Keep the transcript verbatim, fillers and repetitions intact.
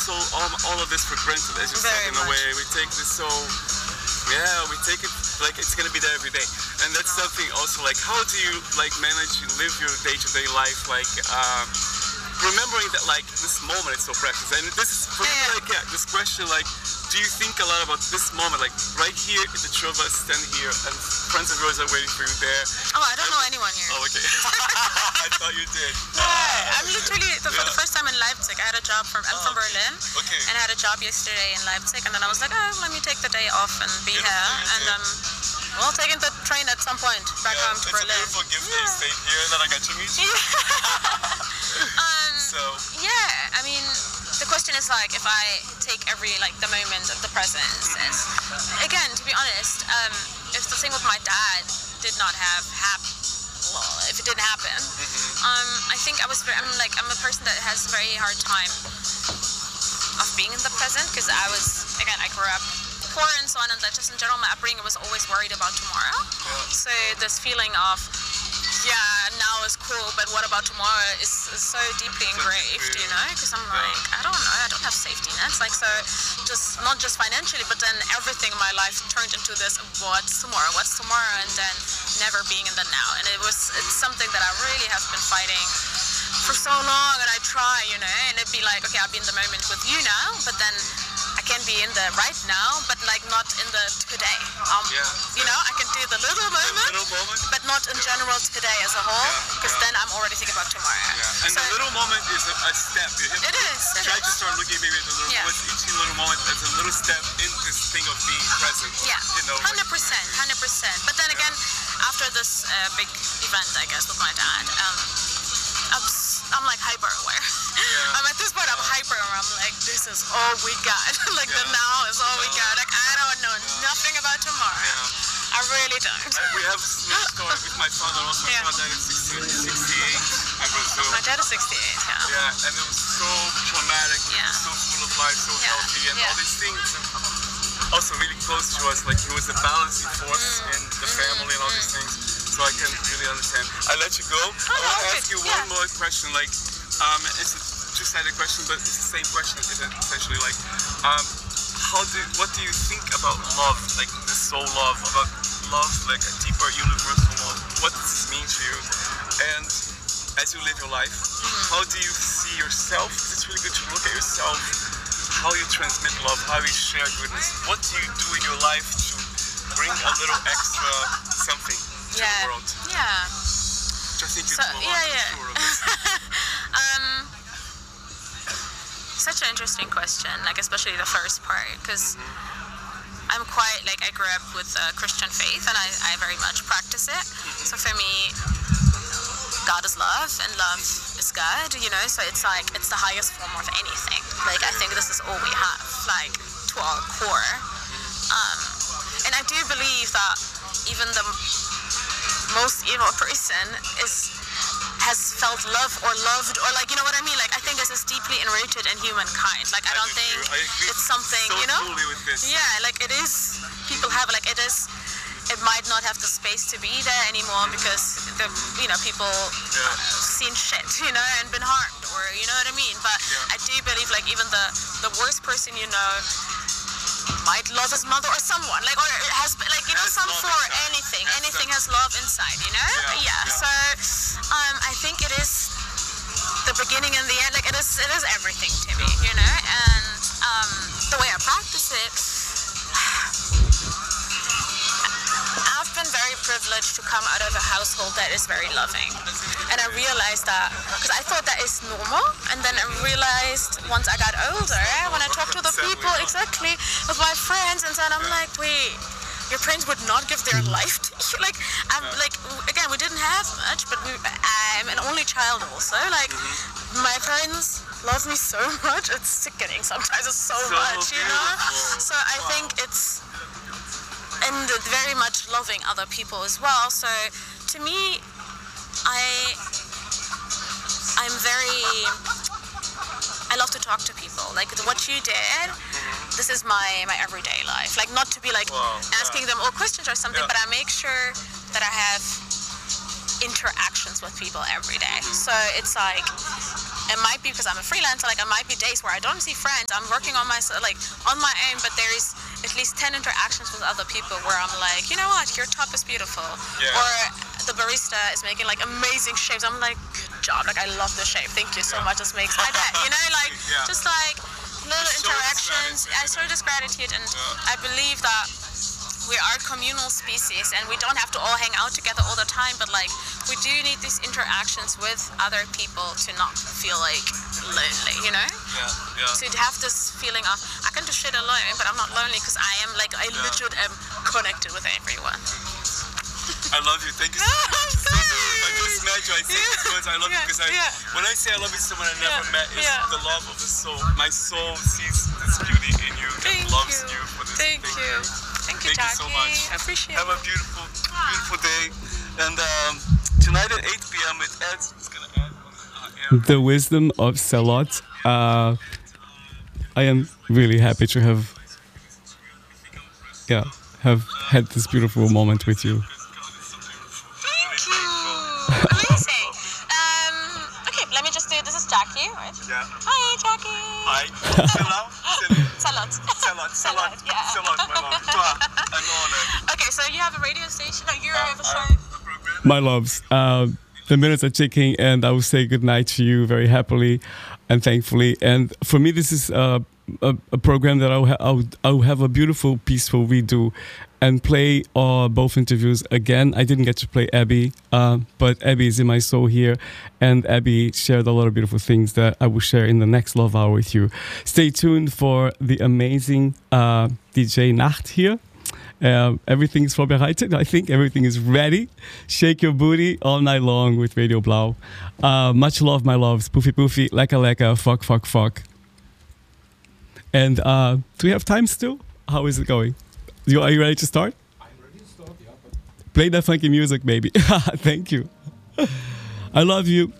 so all, all of this for granted, as you Very said, in a much. way. We take this so, yeah, we take it like it's gonna be there every day. And that's something also like, how do you like manage and live your day-to-day life, like um, remembering that like this moment is so precious. And this is for me, Yeah. like, yeah, this question, like, do you think a lot about this moment, like right here, the two of us stand here, and friends of yours are waiting for you there? Oh, I don't know anyone here. Oh, okay. I thought you did. Yeah, I'm literally, the, for the first time in Leipzig, I had a job from, I'm from Oh, Berlin, okay. and I had a job yesterday in Leipzig, and then I was like, oh, let me take the day off and be Beautiful, here, you and did. um, well, taking the train at some point back Yeah, home to it's Berlin. a beautiful gift that you stayed here and that I got to meet you. um, So, yeah, I mean, the question is like, if I take every, like, the moment of the present, is, again, to be honest, um, if the thing with my dad did not have hap- well, if it didn't happen, um, I think I was very, I'm like, I'm a person that has a very hard time of being in the present, because I was, again, I grew up poor and so on, and that just in general, my upbringing was always worried about tomorrow. So this feeling of, yeah, now is cool, but what about tomorrow is, is so deeply engraved, you know, because I'm like, I don't know, I don't have safety nets, like, so just, not just financially, but then everything in my life turned into this, what's tomorrow, what's tomorrow, and then never being in the now, and it was, it's something that I really have been fighting for so long, and I try, you know, and it'd be like, okay, I'll be in the moment with you now, but then I can be in the right now, but like not in the today. Um, Yeah, you know, I can do the little moment, little moment. but not in general today as a whole, Yeah, because yeah. then I'm already thinking about tomorrow. yeah. And So, the little moment is a, a step. You have It to is, it try is. to start looking maybe at the little Yeah. moments, each little moment as a little step in this thing of being present. yeah, You know, hundred percent, hundred percent. But then again, after this uh, big event, I guess, with my dad, um, I'm, s- I'm like hyper aware. Yeah. I'm at this point, I'm hyper aware. I'm like, this is all we got. Like the Yeah. now is all we got. Like I don't know nothing about tomorrow. Yeah. I really don't. We have a similar story with my father also. Yeah. My dad is sixty-eight in Brazil. My dad is sixty-eight. Yeah. Yeah, and it was so traumatic, but he was Yeah. so full of life, so Yeah. healthy, and Yeah. all these things. And also really close to us, like he was a balancing force Mm. in the family and all these things. So I can really understand. I let you go. I want to okay. ask you Yeah. one more question. Like, um, it's a two-sided question, but it's the same question. Is it essentially like, um, how do what do you think about love? Like the soul love, about love, like a deeper universal love. What does this mean to you? And as you live your life, how do you see yourself? It's really good to look at yourself, how you transmit love, how you share goodness. What do you do in your life to bring a little extra something to Yeah. the world? Yeah. Which I think you So, do a lot, yeah, I'm yeah. sure of this. um, such an interesting question, like especially the first part, because I'm quite, like, I grew up with a Christian faith, and I, I very much practice it. So for me, God is love, and love is God, you know, so it's like, it's the highest form of anything. Like, I think this is all we have, like, to our core. Um, and I do believe that even the most evil person is has felt love or loved, or like, you know what I mean? Like, I think this is deeply enrooted in humankind. Like, I don't do think too. I agree it's something, so you know? fully with this. Yeah, like it is, people have, like it is, it might not have the space to be there anymore because the, you know, people Yeah. seen shit, you know, and been harmed, or, you know what I mean? But Yeah. I do believe, like, even the, the worst person you know might love his mother or someone, like, or has, like, you know, Has some love for inside. anything, Has anything that- has love inside, you know? Yeah, yeah. So, um, I think it is the beginning and the end, like, it is, it is everything to me, you know? And, um, the way I practice it, I've been very privileged to come out of a household that is very loving. And I realized that, because I thought that is normal, and then I realized once I got older, when I talked to the Sadly people, not. exactly, with my friends, and so on, I'm like, wait, your parents would not give their life to you? Like, I'm like, again, we didn't have much, but we, I'm an only child also. Like, my parents love me so much, it's sickening sometimes, it's so, So much, you know? beautiful. So I think it's, and very much loving other people as well. So to me, I, I'm very, I love to talk to people. Like what you did, this is my, my everyday life. Like not to be like Wow, asking yeah. them all questions or something, Yeah. but I make sure that I have interactions with people every day. So it's like, it might be because I'm a freelancer, like it might be days where I don't see friends, I'm working on my, like on my own, but there is at least ten interactions with other people where I'm like, you know what, your top is beautiful. Yeah. Or the barista is making like amazing shapes. I'm like, good job, like I love the shape, thank you so Yeah. much, this makes my day, you know, like Yeah. just like little Show this interactions. gratitude. I show this gratitude, and Yeah. I believe that we are a communal species and we don't have to all hang out together all the time, but like we do need these interactions with other people to not feel like lonely, you know? Yeah, yeah. To have this feeling of I can do shit alone, but I'm not lonely because I am like I Yeah. literally am connected with everyone. I love you. Thank you so much. So if I just met you, I say these words. I love Yeah, you because I, yeah. when I say I love you to someone I never Yeah, met, it's yeah. the love of the soul. My soul sees this beauty in you Thank and loves you. you for this. Thank you. Thank you, Thank you so Jackie. much. I appreciate Have it. a beautiful, beautiful day. And um, tonight at eight p.m. it adds. It's gonna add. Uh, yeah. The wisdom of Salot. Uh, I am really happy to have, yeah, have had this beautiful moment with you. Thank you. Amazing. Um, okay, let me just do this is Jackie, right? Yeah. Hi, Jackie. Hi. Hello. Salad. Salad. Salad. Yeah. Salad, my love. Toi, an honor. Okay, so you have a radio station? No, you have a Uh, show? the program. My loves, uh, the minutes are ticking, and I will say goodnight to you very happily and thankfully. And for me, this is uh, a, a program that I will, ha- I, would, I will have a beautiful, peaceful redo and play uh, both interviews again. I didn't get to play Abby, uh, but Abby is in my soul here, and Abby shared a lot of beautiful things that I will share in the next Love Hour with you. Stay tuned for the amazing uh, D J Nacht here. Uh, everything is vorbereitet. I think everything is ready. Shake your booty all night long with Radio Blau. Uh, much love, my loves. Poofy poofy, lekka lekka, fuck fuck fuck. And uh, do we have time still? How is it going? You, are you ready to start? I'm ready to start, yeah. But Play that funky music, baby. Thank you. I love you.